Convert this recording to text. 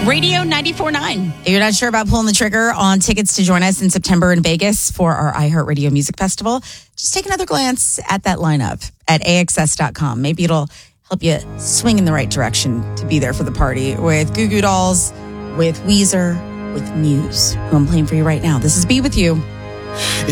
Radio 94.9. If you're not sure about pulling the trigger on tickets to join us in September in Vegas for our iHeartRadio Music Festival, just take another glance at that lineup at AXS.com. Maybe it'll help you swing in the right direction to be there for the party with Goo Goo Dolls, with Weezer, with Muse, who I'm playing for you right now. This is Be With You.